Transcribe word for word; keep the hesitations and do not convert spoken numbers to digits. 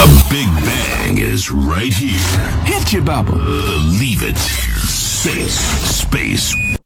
The Big Bang is right here. Hit you, Bubba. Believe it. Space. Space